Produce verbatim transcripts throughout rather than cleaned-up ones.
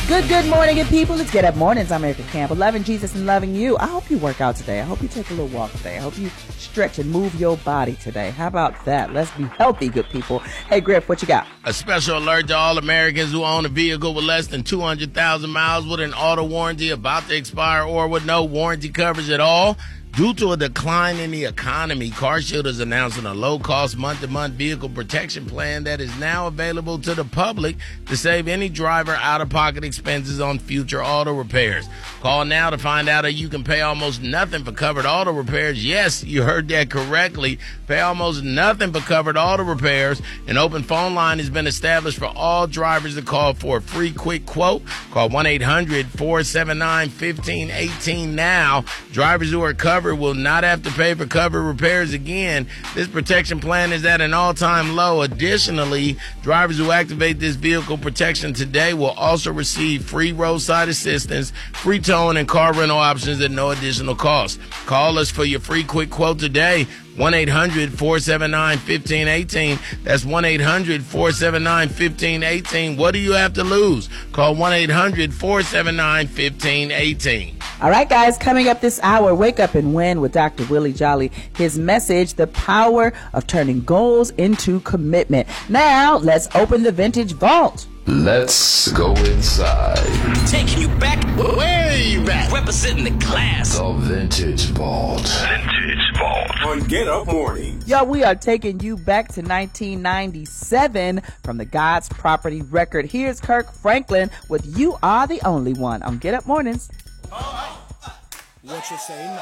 Good, good morning, good people. Let's get up mornings. I'm Erica Campbell, loving Jesus and loving you. I hope you work out today. I hope you take a little walk today. I hope you stretch and move your body today. How about that? Let's be healthy, good people. Hey, Griff, what you got? A special alert to all Americans who own a vehicle with less than two hundred thousand miles with an auto warranty about to expire or with no warranty coverage at all. Due to a decline in the economy, CarShield is announcing a low-cost month-to-month vehicle protection plan that is now available to the public to save any driver out-of-pocket expenses on future auto repairs. Call now to find out that you can pay almost nothing for covered auto repairs. Yes, you heard that correctly. Pay almost nothing for covered auto repairs. An open phone line has been established for all drivers to call for a free quick quote. Call one eight hundred four seven nine one five one eight now. Drivers who are covered will not have to pay for covered repairs again. This protection plan is at an all-time low. Additionally, drivers who activate this vehicle protection today will also receive free roadside assistance, free towing, and car rental options at no additional cost. Call us for your free quick quote today. one eight hundred four seven nine one five one eight. That's one eight hundred four seven nine one five one eight. What do you have to lose? Call one eight hundred four seven nine one five one eight. All right, guys, coming up this hour, Wake Up and Win with Doctor Willie Jolly. His message, the power of turning goals into commitment. Now, let's open the vintage vault. Let's go inside. Taking you back, Way back. representing the class. The Vintage Vault. Vintage Vault on Get Up Morning. Yo, we are taking you back to nineteen ninety-seven from the God's Property record. Here's Kirk Franklin with You Are the Only One on Get Up Mornings. What you say now?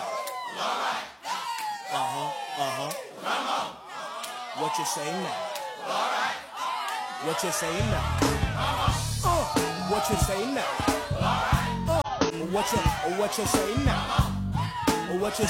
Uh-huh, uh-huh. What you say now? What you say now? Uh, what you say now? Uh, what you, what you say now? What you